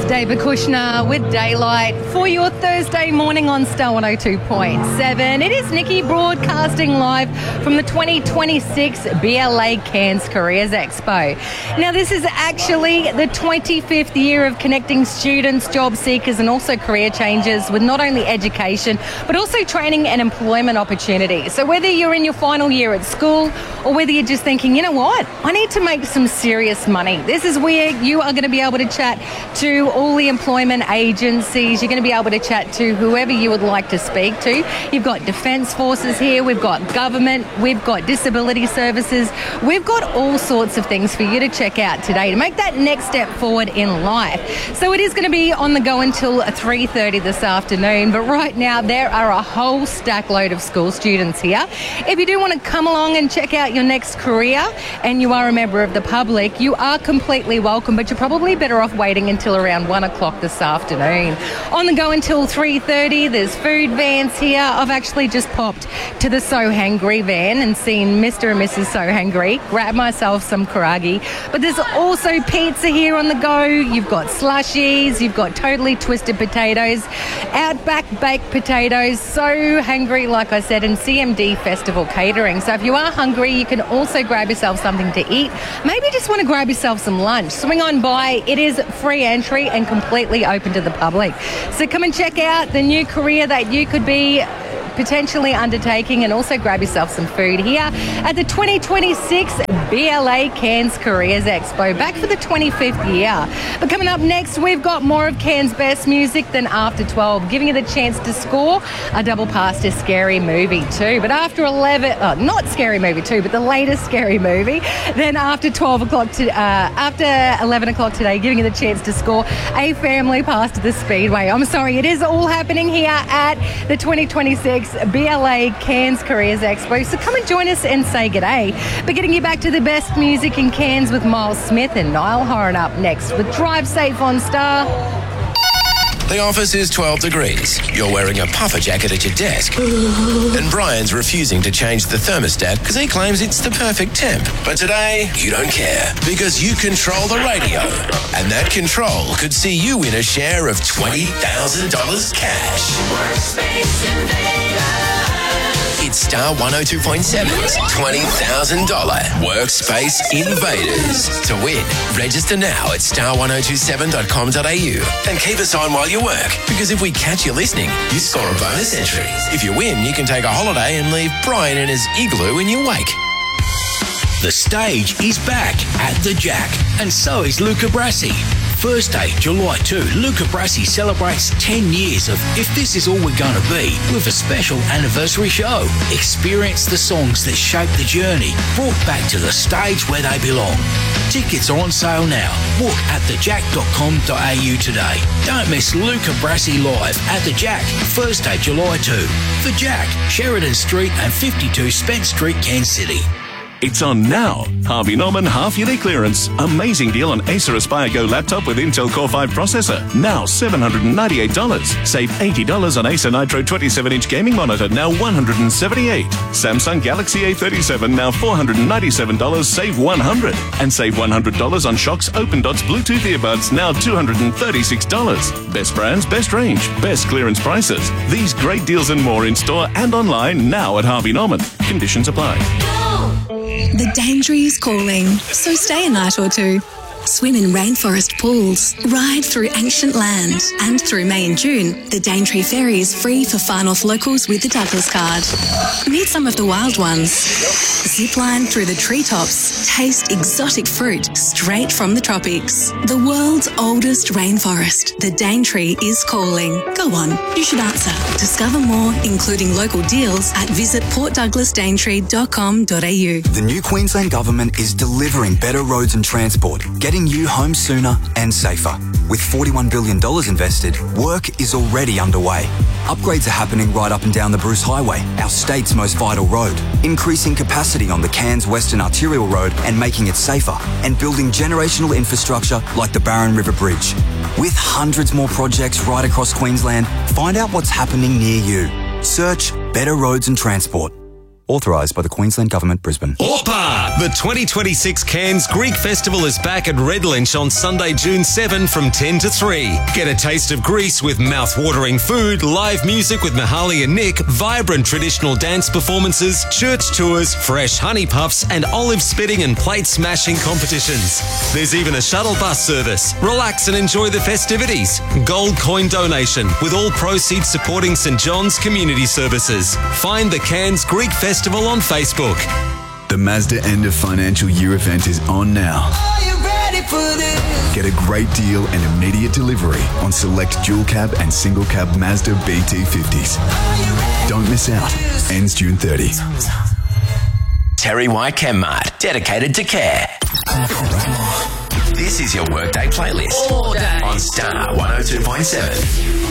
It's David Kushner with Daylight for your Thursday morning on Star 102.7. It is Nikki broadcasting live from the 2026 BLA Cairns Careers Expo. Now, this is actually the 25th year of connecting students, job seekers and also career changers with not only education but also training and employment opportunities. So whether you're in your final year at school or whether you're just thinking, you know what, I need to make some serious money, this is where you are going to be able to chat to all the employment agencies. You're going to be able to chat to whoever you would like to speak to. You've got Defence Forces here, we've got government, we've got disability services, we've got all sorts of things for you to check out today to make that next step forward in life. So it is going to be on the go until 3:30 this afternoon, but right now there are a whole stack load of school students here. If you do want to come along and check out your next career and you are a member of the public, you are completely welcome, but you're probably better off waiting until around 1 o'clock this afternoon. On the go until 3:30, there's food vans here. I've actually just popped to the So Hangry van and seen Mr. and Mrs. So Hangry, grab myself some karagi. But there's also pizza here on the go. You've got slushies, you've got totally twisted potatoes, Outback baked potatoes, So Hangry, like I said, and CMD Festival catering. So if you are hungry, you can also grab yourself something to eat. Maybe just want to grab yourself some lunch. Swing on by. It is free entry and completely open to the public. So come and check out the new career that you could be potentially undertaking and also grab yourself some food here at the 2026 BLA Cairns Careers Expo, back for the 25th year. But coming up next, we've got more of Cairns' best music than after 12, giving you the chance to score a double pass to Scary Movie 2. But after 11, not Scary Movie 2, but the latest Scary Movie, then after 12 o'clock, after 11 o'clock today, giving you the chance to score a family pass to the Speedway. I'm sorry, it is all happening here at the 2026 BLA Cairns Careers Expo. So come and join us and say g'day. But getting you back to the best music in Cairns with Miles Smith and Niall Horan up next with Drive Safe on Star. The office is 12 degrees. You're wearing a puffer jacket at your desk. And Brian's refusing to change the thermostat because he claims it's the perfect temp. But today, you don't care because you control the radio. And that control could see you win a share of $20,000 cash. It's Star 102.7's $20,000 Workspace Invaders. To win, register now at star1027.com.au and keep us on while you work, because if we catch you listening, you score a bonus entry. If you win, you can take a holiday and leave Brian in his igloo in your wake. The stage is back at the Jack, and so is Luca Brasi. Thursday, July 2, Luca Brasi celebrates 10 years of If This Is All We're Gonna Be with a special anniversary show. Experience the songs that shape the journey, brought back to the stage where they belong. Tickets are on sale now. Book at thejack.com.au today. Don't miss Luca Brasi live at the Jack, Thursday, July 2. The Jack, Sheridan Street and 52 Spence Street, Cairns City. It's on now. Harvey Norman half-yearly clearance. Amazing deal on Acer Aspire Go laptop with Intel Core 5 processor. Now $798. Save $80 on Acer Nitro 27-inch gaming monitor, now $178. Samsung Galaxy A37, now $497. Save $100. And save $100 on Shox Open Dots Bluetooth earbuds, now $236. Best brands, best range, best clearance prices. These great deals and more in store and online now at Harvey Norman. Conditions apply. The Daintree is calling, so stay a night or two. Swim in rainforest pools, ride through ancient land, and through May and June, the Daintree Ferry is free for far-north locals with the Douglas card. Meet some of the wild ones. Zipline through the treetops, taste exotic fruit straight from the tropics. The world's oldest rainforest, the Daintree is calling. Go on, you should answer. Discover more, including local deals, at visitportdouglasdaintree.com.au. The new Queensland Government is delivering better roads and transport, getting you home sooner and safer. With $41 billion invested, work is already underway. Upgrades are happening right up and down the Bruce Highway, our state's most vital road, increasing capacity on the Cairns Western Arterial Road and making it safer, and building generational infrastructure like the Barron River Bridge. With hundreds more projects right across Queensland, find out what's happening near you. Search Better Roads and Transport. Authorised by the Queensland Government, Brisbane. Orpa! The 2026 Cairns Greek Festival is back at Red Lynch on Sunday, June 7 from 10 to 3. Get a taste of Greece with mouth-watering food, live music with Mihaly and Nick, vibrant traditional dance performances, church tours, fresh honey puffs, and olive spitting and plate smashing competitions. There's even a shuttle bus service. Relax and enjoy the festivities. Gold coin donation with all proceeds supporting St John's Community Services. Find the Cairns Greek Festival on Facebook. The Mazda end of financial year event is on now. Are you ready for this? Get a great deal and immediate delivery on select dual cab and single cab Mazda BT50s. Don't miss out. Ends June 30. Terry White ChemMart, dedicated to care. This is your workday playlist All day. on Star 102.7.